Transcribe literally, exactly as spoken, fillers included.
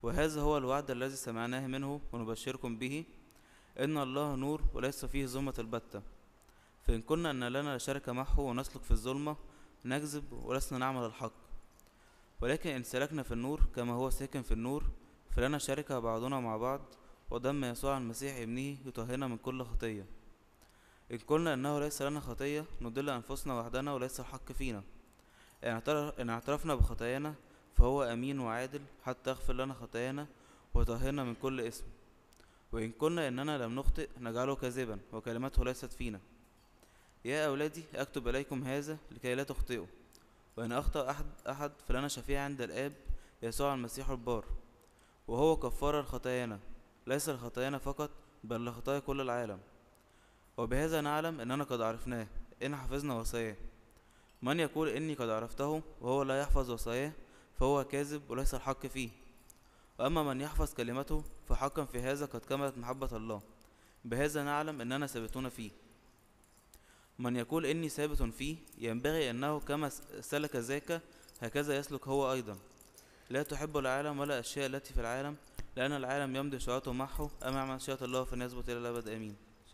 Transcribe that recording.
وهذا هو الوعد الذي سمعناه منه ونبشركم به، إن الله نور وليس فيه ظلمة البتة. فإن كنا أن لنا شركة معه ونسلك في الظلمة نكذب ولسنا نعمل الحق. ولكن إن سلكنا في النور كما هو ساكن في النور فلنا شركة بعضنا مع بعض، ودم يسوع المسيح ابنه يطهرنا من كل خطية. إن قلنا أنه ليس لنا خطية نضل أنفسنا وحدنا وليس الحق فينا. إن اعترفنا بخطايانا فهو أمين وعادل حتى يغفر لنا خطايانا ويطهرنا من كل إثم. وإن كنا إننا لم نخطئ نجعله كاذبا وكلمته ليست فينا. يا أولادي أكتب إليكم هذا لكي لا تخطئوا. وإن أخطأ أحد, أحد فلنا شفيع عند الآب، يسوع المسيح البار، وهو كفار لخطايانا، ليس لخطايانا فقط بل لخطايا كل العالم. وبهذا نعلم أننا قد عرفناه إن حفظنا وصاياه. من يقول إني قد عرفته وهو لا يحفظ وصاياه فهو كاذب وليس الحق فيه. وأما من يحفظ كلمته فحقا في هذا قد كملت محبة الله. بهذا نعلم أننا ثابتون فيه. من يقول إني ثابت فيه ينبغي أنه كما سلك ذاك هكذا يسلك هو أيضا. لا تحب العالم ولا الأشياء التي في العالم، لأن العالم يمضي شهوته معه، أما مع مشيئة الله فليثبت إلى الأبد. آمين.